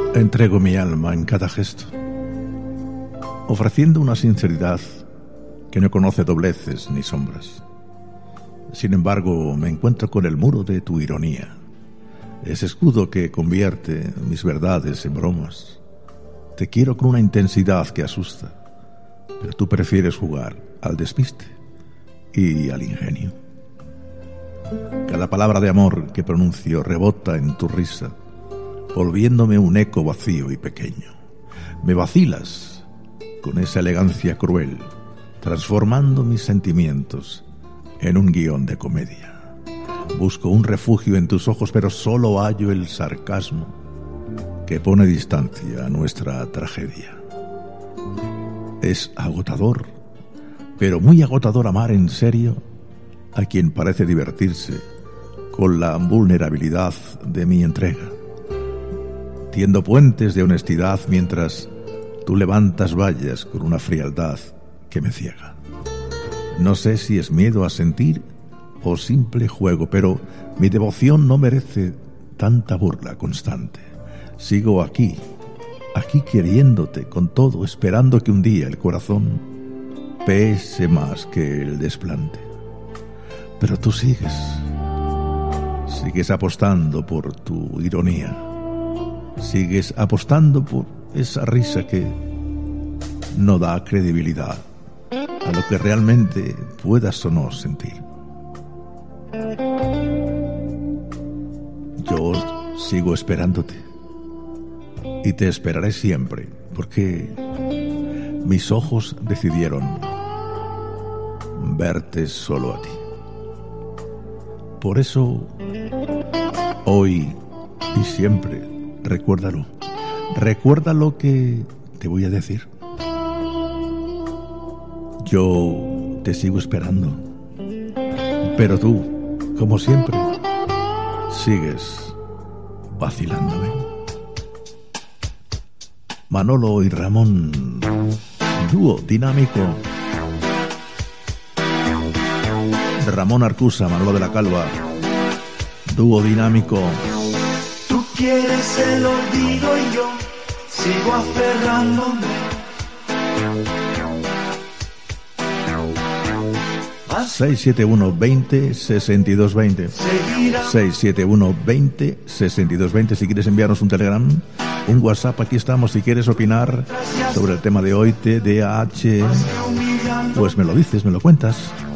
Entrego mi alma en cada gesto, ofreciendo una sinceridad que no conoce dobleces ni sombras. Sin embargo, me encuentro con el muro de tu ironía, ese escudo que convierte mis verdades en bromas. Te quiero con una intensidad que asusta, pero tú prefieres jugar al despiste y al ingenio. Cada palabra de amor que pronuncio rebota en tu risa, volviéndome un eco vacío y pequeño. Me vacilas con esa elegancia cruel, transformando mis sentimientos en un guión de comedia. Busco un refugio en tus ojos, pero solo hallo el sarcasmo que pone distancia a nuestra tragedia. Es agotador, pero muy agotador amar en serio a quien parece divertirse con la vulnerabilidad de mi entrega. Tiendo puentes de honestidad mientras tú levantas vallas con una frialdad que me ciega. No sé si es miedo a sentir o simple juego, pero mi devoción no merece tanta burla constante. Sigo aquí queriéndote con todo, esperando que un día el corazón pese más que el desplante. Pero tú sigues apostando por tu ironía, sigues apostando por esa risa que no da credibilidad a lo que realmente puedas o no sentir. Yo sigo esperándote y te esperaré siempre, porque mis ojos decidieron verte solo a ti. Por eso, hoy y siempre, recuérdalo. Recuerda lo que te voy a decir. Yo te sigo esperando, pero tú, como siempre, sigues vacilándome. Manolo y Ramón, dúo dinámico. Ramón Arcusa, Manolo de la Calva, dúo dinámico. Tú quieres el olvido y yo sigo aferrándome. 671-20-6220 671-20-6220. Si quieres enviarnos un telegram, un WhatsApp, aquí estamos. Si quieres opinar sobre el tema de hoy, TDAH, pues me lo dices, me lo cuentas.